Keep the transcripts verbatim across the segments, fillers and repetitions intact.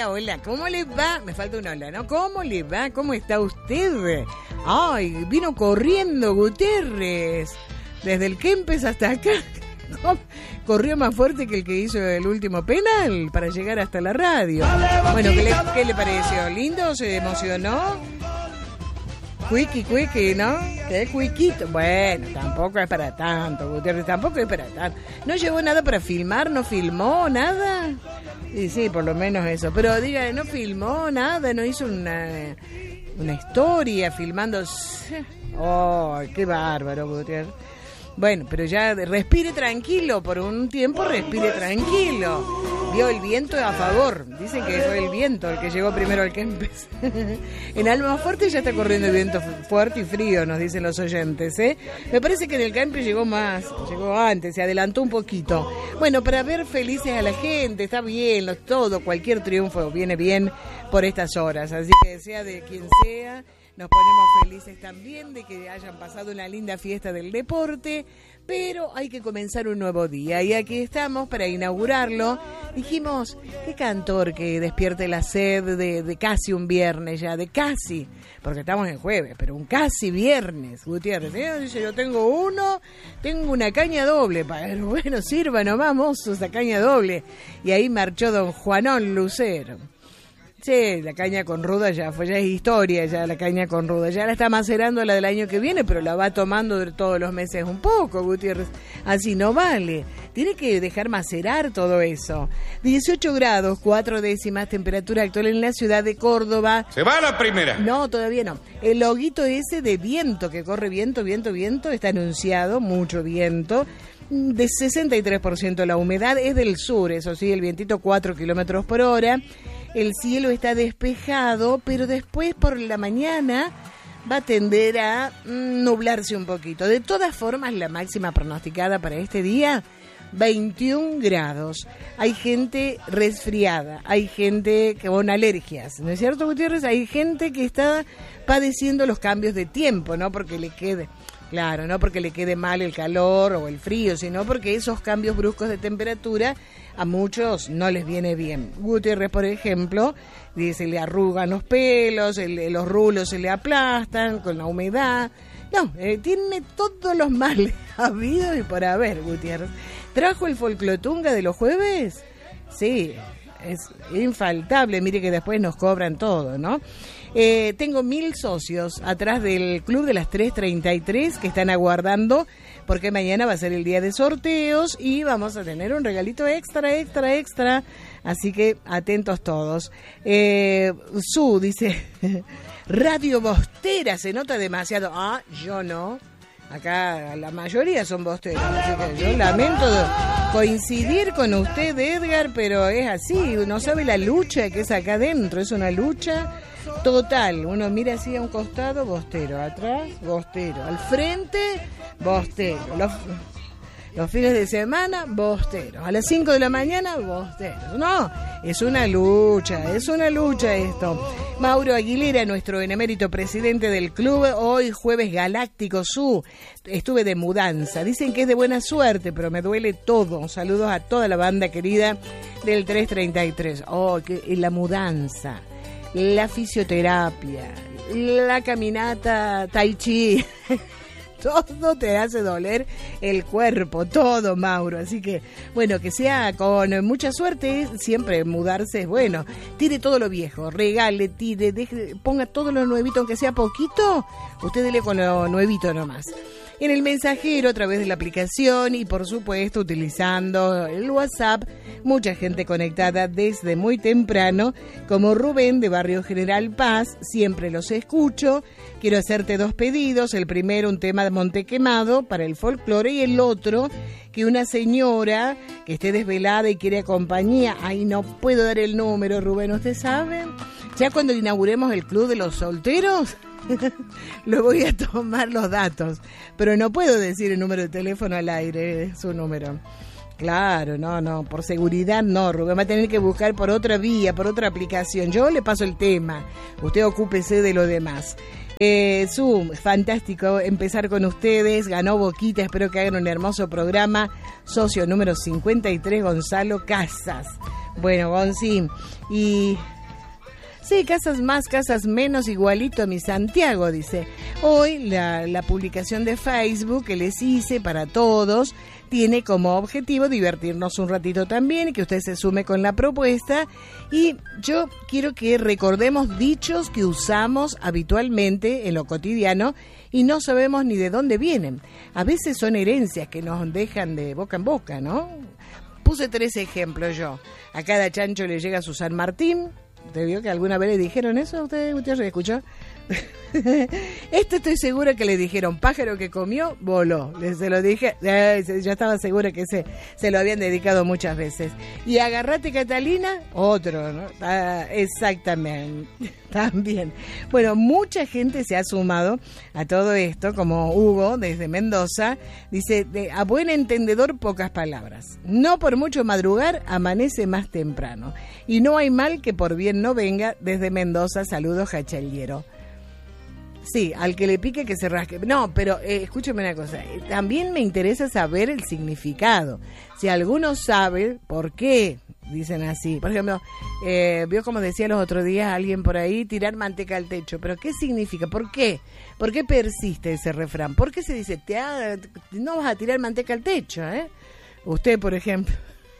hola, hola, ¿cómo le va? Me falta un hola, ¿no? ¿Cómo le va? ¿Cómo está usted? Ay, vino corriendo Gutiérrez, desde el Kempes hasta acá. Corrió más fuerte que el que hizo el último penal para llegar hasta la radio. Bueno, ¿qué le, qué le pareció? ¿Lindo? ¿Se emocionó? Cuiqui, cuiqui, ¿no? ¿Qué cuiquito? Bueno, tampoco es para tanto, Gutiérrez, tampoco es para tanto. ¿No llevó nada para filmar? ¿No filmó nada? Sí, sí, por lo menos eso. Pero diga, ¿no filmó nada? ¿No hizo una, una historia filmando? ¡Oh, qué bárbaro, Gutiérrez! Bueno, pero ya respire tranquilo, por un tiempo respire tranquilo. Vio el viento a favor. Dicen que fue el viento el que llegó primero al Kempes. En Almafuerte ya está corriendo el viento fuerte y frío, nos dicen los oyentes, ¿eh? Me parece que en el Kempes llegó más, llegó antes, se adelantó un poquito. Bueno, para ver felices a la gente, está bien, todo, cualquier triunfo viene bien por estas horas. Así que sea de quien sea, nos ponemos felices también de que hayan pasado una linda fiesta del deporte, pero hay que comenzar un nuevo día y aquí estamos para inaugurarlo. Dijimos, qué cantor que despierte la sed de, de casi un viernes ya, de casi, porque estamos en jueves, pero un casi viernes, Gutiérrez, ¿eh? Dice, yo tengo uno, tengo una caña doble, pero bueno, sirva nomás, mozo, esa caña doble. Y ahí marchó don Juanón Lucero. Sí, la caña con ruda ya fue, ya es historia, ya la caña con ruda. Ya la está macerando la del año que viene, pero la va tomando de todos los meses un poco, Gutiérrez. Así no vale. Tiene que dejar macerar todo eso. dieciocho grados, cuatro décimas, temperatura actual en la ciudad de Córdoba. ¿Se va a la primera? No, todavía no. El loguito ese de viento, que corre viento, viento, viento, está anunciado, mucho viento. De sesenta y tres por ciento la humedad, es del sur, eso sí, el vientito cuatro kilómetros por hora. El cielo está despejado, pero después por la mañana va a tender a nublarse un poquito. De todas formas, la máxima pronosticada para este día, veintiún grados. Hay gente resfriada, hay gente con alergias, ¿no es cierto, Gutiérrez? Hay gente que está padeciendo los cambios de tiempo, no porque le quede... Claro, no porque le quede mal el calor o el frío, sino porque esos cambios bruscos de temperatura a muchos no les viene bien. Gutiérrez, por ejemplo, dice, le arrugan los pelos, el, los rulos se le aplastan con la humedad. No, eh, tiene todos los males habidos y por haber, Gutiérrez. ¿Trajo el folclotunga de los jueves? Sí, es infaltable, mire que después nos cobran todo, ¿no? Eh, tengo mil socios atrás del Club de las tres treinta y tres que están aguardando porque mañana va a ser el día de sorteos y vamos a tener un regalito extra, extra, extra. Así que atentos todos. Eh, Su dice, Radio Bostera, se nota demasiado. Ah, yo no. Acá la mayoría son bosteros, así que yo lamento coincidir con usted, Edgar, pero es así. Uno sabe la lucha que es acá adentro, es una lucha total. Uno mira así a un costado, bostero, atrás, bostero, al frente, bostero. Los, los fines de semana, bostero. A las cinco de la mañana, bostero. No, es una lucha, es una lucha esto. Mauro Aguilera, nuestro benemérito presidente del club, hoy jueves galáctico su, estuve de mudanza. Dicen que es de buena suerte, pero me duele todo. Saludos a toda la banda querida del tres treinta y tres. Oh, que la mudanza, la fisioterapia, la caminata tai chi, todo te hace doler el cuerpo, todo, Mauro. Así que, bueno, que sea con mucha suerte, siempre mudarse es bueno. Tire todo lo viejo, regale, tire, deje, ponga todo lo nuevito, aunque sea poquito, usted dele con lo nuevito nomás. En el mensajero, a través de la aplicación y por supuesto utilizando el WhatsApp, mucha gente conectada desde muy temprano, como Rubén de Barrio General Paz, siempre los escucho. Quiero hacerte dos pedidos, el primero un tema de Montequemado para el folclore y el otro que una señora que esté desvelada y quiere compañía. Ay, no puedo dar el número, Rubén, ¿usted sabe? Ya cuando inauguremos el Club de los Solteros, le voy a tomar los datos, pero no puedo decir el número de teléfono al aire, su número. Claro, no, no, por seguridad no, Rubén va a tener que buscar por otra vía, por otra aplicación. Yo le paso el tema, usted ocúpese de lo demás. Eh, Zoom, fantástico empezar con ustedes, ganó Boquita, espero que hagan un hermoso programa. Socio número cincuenta y tres, Gonzalo Casas. Bueno, Gonzi, y Sí, casas más, casas menos, igualito a mi Santiago, dice. Hoy la, la publicación de Facebook que les hice para todos tiene como objetivo divertirnos un ratito también y que usted se sume con la propuesta. Y yo quiero que recordemos dichos que usamos habitualmente en lo cotidiano y no sabemos ni de dónde vienen. A veces son herencias que nos dejan de boca en boca, ¿no? Puse tres ejemplos yo. A cada chancho le llega su San Martín. ¿Te vio que alguna vez le dijeron eso? ¿Usted, usted escuchó? Esto estoy segura que le dijeron, pájaro que comió, voló. Se lo dije, eh, ya estaba segura que se, se lo habían dedicado muchas veces. Y agarrate Catalina, otro, ¿no? Ah, exactamente, también. Bueno, mucha gente se ha sumado a todo esto, como Hugo desde Mendoza, dice, de, a buen entendedor pocas palabras. No por mucho madrugar, amanece más temprano. Y no hay mal que por bien no venga, desde Mendoza, saludos Jachaliero. Sí, al que le pique que se rasque. No, pero eh, escúcheme una cosa. Eh, también me interesa saber el significado. Si alguno sabe por qué dicen así. Por ejemplo, eh, vio como decía los otros días alguien por ahí, tirar manteca al techo. ¿Pero qué significa? ¿Por qué? ¿Por qué persiste ese refrán? ¿Por qué se dice, te ha, no vas a tirar manteca al techo? ¿eh? Usted, por ejemplo.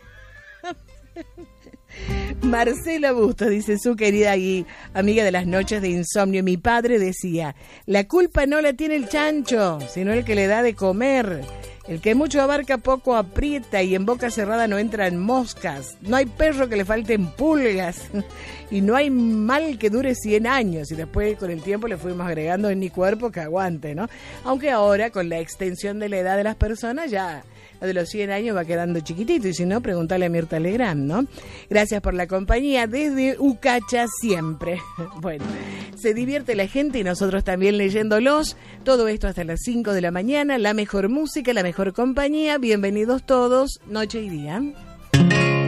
Marcela Busto dice, su querida y amiga de las noches de insomnio, mi padre decía, la culpa no la tiene el chancho, sino el que le da de comer. El que mucho abarca poco aprieta y en boca cerrada no entran moscas. No hay perro que le falten pulgas y no hay mal que dure cien años. Y después con el tiempo le fuimos agregando en mi cuerpo que aguante, ¿no? Aunque ahora con la extensión de la edad de las personas ya de los cien años va quedando chiquitito, y si no, preguntale a Mirta Legrand, ¿no? Gracias por la compañía desde Ucacha siempre. Bueno, se divierte la gente y nosotros también leyéndolos. Todo esto hasta las cinco de la mañana, la mejor música, la mejor compañía. Bienvenidos todos, noche y día.